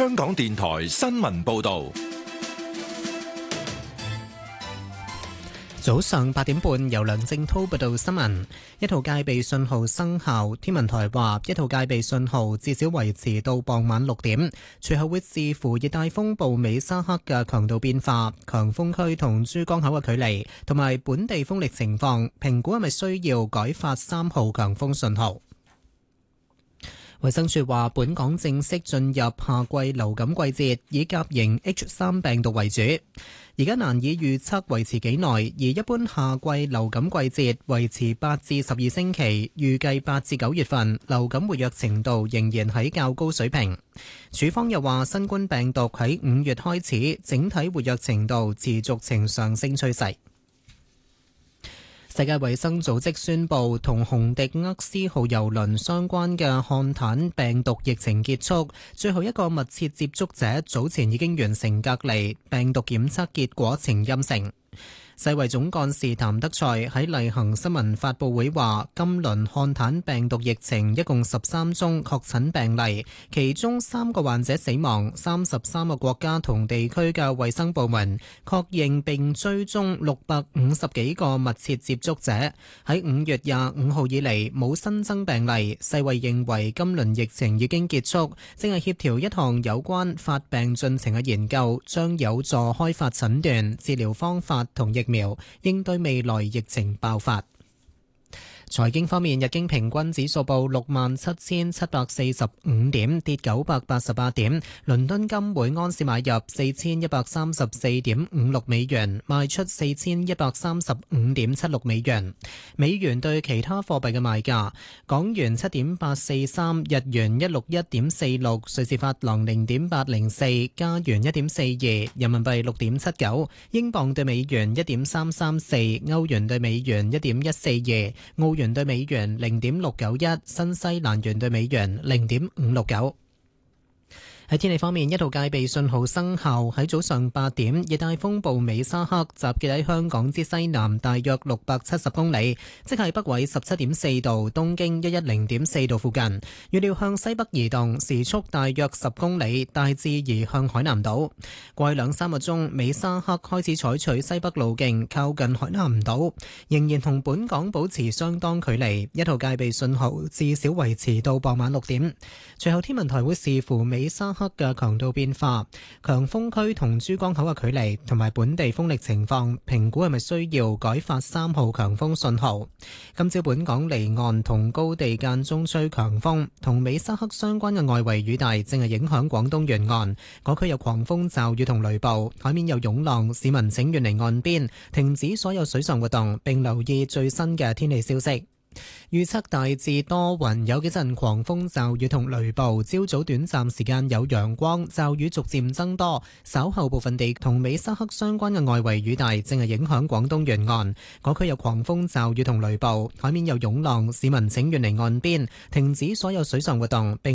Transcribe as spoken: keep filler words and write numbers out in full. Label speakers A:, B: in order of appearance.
A: 香港電台新聞報道。
B: 早上八點半，由梁正滔報道新聞。一號戒備信號生效，天文台話一號戒備信號至少維持到傍晚六點，隨後會視乎熱帶風暴美沙克嘅強度變化、強風區同珠江口嘅距離，同埋本地風力情況，評估係咪需要改發三號強風信號。衛生署話，本港正式進入夏季流感季節，以甲型 H 三 病毒為主。而家難以預測維持幾耐，而一般夏季流感季節維持八至十二星期，預計八至九月份流感活躍程度仍然喺較高水平。署方又話，新冠病毒喺五月開始，整體活躍程度持續呈上升趨勢。世界衛生組織宣布，同紅迪厄斯號郵輪相關嘅漢坦病毒疫情結束，最後一個密切接觸者早前已經完成隔離，病毒檢測結果呈陰性。世衛總幹事譚德塞喺例行新聞發佈會話，今輪漢坦病毒疫情一共十三宗確診病例，其中三個患者死亡，三十三個國家同地區嘅衛生部門確認並追蹤六百五十幾個密切接觸者。喺五月廿五號以嚟冇新增病例，世衛認為今輪疫情已經結束，正係協調一項有關發病進程嘅研究，將有助開發診斷、治療方法同疫苗，應對未來疫情爆發。財經方面，日經平均指數報六萬七千七百四十五點，跌九百八十八點。倫敦金每安士買入四千一百三十四點五六美元，賣出四千一百三十五點七六美元。美元對其他貨幣嘅賣價：港元七點八四三，日元一六一點四六，瑞士法郎零點八零四，加元一點四二，人民幣六點七九，英鎊對美元一點三三四，歐元對美元一點一四二，澳元對美元零點六九一，新西蘭元對美元零點五六九。喺天氣方面，一號戒備信號生效。喺早上八點，熱帶風暴美沙克集結喺香港之西南大約六百七十公里，即係北緯十七點四度、東經一一零點四度附近。預料向西北移動，時速大約十公里，大致移向海南島。過去兩三個鐘，美沙克開始採取西北路徑，靠近海南島，仍然同本港保持相當距離。一號戒備信號至少維持到傍晚六點。隨後天文台會視乎美沙克嘅強度變化、強風區同珠江口嘅距離同埋本地風力情況，評估係咪需要改發三號強風信號。今朝本港離岸同高地間中吹強風，同美沙克相關嘅外圍雨帶正係影響廣東沿岸，嗰區有狂風驟雨同雷暴，海面有湧浪，市民請遠離岸邊，停止所有水上活動，並留意最新嘅天氣消息。預測大致多雲，有幾陣狂風驟雨同雷暴，朝早短暫時間有陽光，驟雨逐漸增多，稍後部分地同美沙克相關嘅外圍雨帶正係影響廣東沿岸，嗰區有狂風驟雨同雷暴，海面有湧浪，市民請遠離岸邊，停止所有水上活動，並